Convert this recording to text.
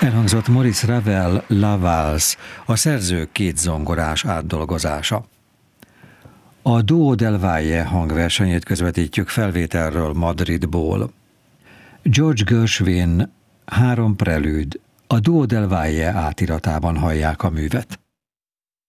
Elhangzott Maurice Ravel La Valse, a szerző két zongorás átdolgozása. A Duo del Valle hangversenyét közvetítjük felvételről Madridból. George Gershwin 3 prelűd, a Duo del Valle átiratában hallják a művet.